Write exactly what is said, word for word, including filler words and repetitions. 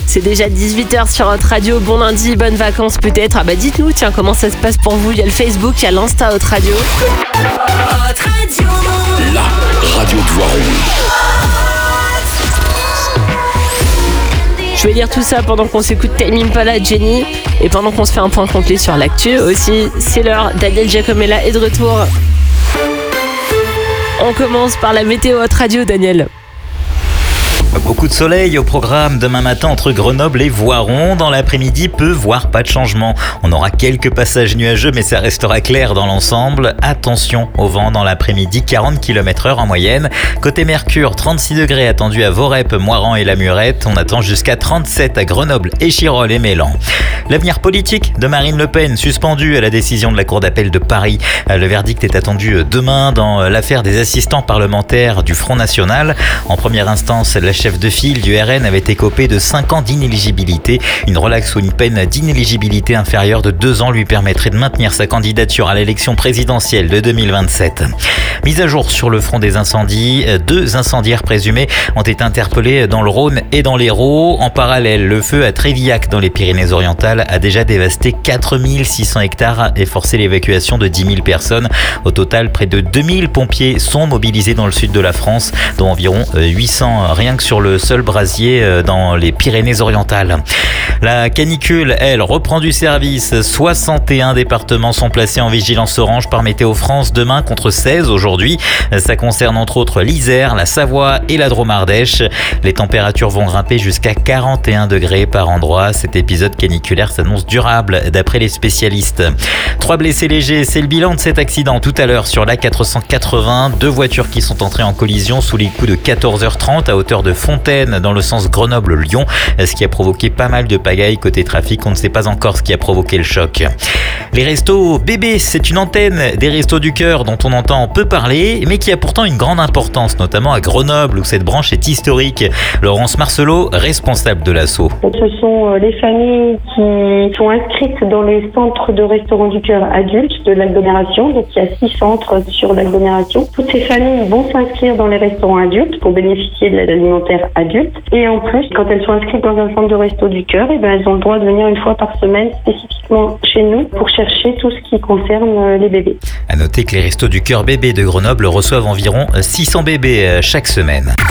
C'est déjà dix-huit heures sur Hot Radio. Bon lundi, bonnes vacances peut-être. Ah bah dites-nous, tiens, comment ça se passe pour vous? Il y a le Facebook, il y a l'Insta Hot Radio. Hot Radio. La radio de Voiron. Je vais lire tout ça pendant qu'on s'écoute Tame Impala, Jenny. Et pendant qu'on se fait un point complet sur l'actu aussi. C'est l'heure, Daniel Giacomella est de retour. On commence par la météo Hot Radio, Daniel. Beaucoup de soleil au programme demain matin entre Grenoble et Voiron. Dans l'après-midi, peu voire pas de changement. On aura quelques passages nuageux, mais ça restera clair dans l'ensemble. Attention au vent dans l'après-midi, quarante kilomètres heure en moyenne. Côté Mercure, trente-six degrés attendus à Vorep, Moiran et la Murette. On attend jusqu'à trente-sept à Grenoble, Échirolles et Mélan. L'avenir politique de Marine Le Pen, suspendu à la décision de la Cour d'appel de Paris. Le verdict est attendu demain dans l'affaire des assistants parlementaires du Front National. En première instance, la chef de file du R N avait écopé de cinq ans d'inéligibilité. Une relaxe ou une peine d'inéligibilité inférieure de deux ans lui permettrait de maintenir sa candidature à l'élection présidentielle de deux mille vingt-sept. Mise à jour sur le front des incendies. Deux incendiaires présumés ont été interpellés dans le Rhône et dans l'Hérault. En parallèle, le feu à Trévillac dans les Pyrénées-Orientales a déjà dévasté quatre mille six cents hectares et forcé l'évacuation de dix mille personnes. Au total, près de deux mille pompiers sont mobilisés dans le sud de la France, dont environ huit cents rien que sur le seul brasier dans les Pyrénées-Orientales. La canicule, elle, reprend du service. soixante et un départements sont placés en vigilance orange par Météo France demain contre seize aujourd'hui. Ça concerne entre autres l'Isère, la Savoie et la Drôme-Ardèche. Les températures vont grimper jusqu'à quarante et un degrés par endroit. Cet épisode caniculaire s'annonce durable d'après les spécialistes. Trois blessés légers, c'est le bilan de cet accident tout à l'heure sur l'A quatre cent quatre-vingts. Deux voitures qui sont entrées en collision sous les coups de quatorze heures trente à hauteur de Fontaine dans le sens Grenoble-Lyon, ce qui a provoqué pas mal de pagaille côté trafic. On ne sait pas encore ce qui a provoqué le choc. Les restos bébés, c'est une antenne des Restos du Cœur dont on entend peu parler, mais qui a pourtant une grande importance, notamment à Grenoble où cette branche est historique. Laurence Marcelot, responsable de l'asso. Ce sont les familles qui sont inscrites dans les centres de restaurants du cœur adultes de l'agglomération. Donc il y a six centres sur l'agglomération. Toutes ces familles vont s'inscrire dans les restaurants adultes pour bénéficier de l'aide alimentaire adulte. Et en plus, quand elles sont inscrites dans un centre de resto du cœur, eh ben, elles ont le droit de venir une fois par semaine spécifiquement chez nous pour chercher tout ce qui concerne les bébés. À noter que les Restos du Cœur bébés de Grenoble reçoivent environ six cents bébés chaque semaine.